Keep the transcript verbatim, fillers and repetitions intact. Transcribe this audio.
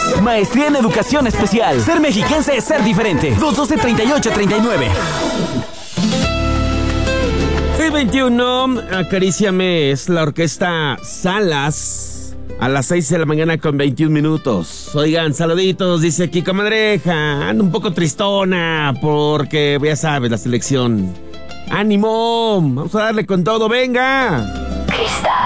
Maestría en Educación Especial. Ser mexiquense es ser diferente. dos doce, treinta y ocho, treinta y nueve. seis veintiuno, Acaríciame, es la orquesta Salas. A las seis de la mañana con veintiún minutos. Oigan, saluditos, dice aquí, comadreja. Ando un poco tristona porque, ya sabes, la selección. ¡Ánimo! Vamos a darle con todo, venga. Cristal.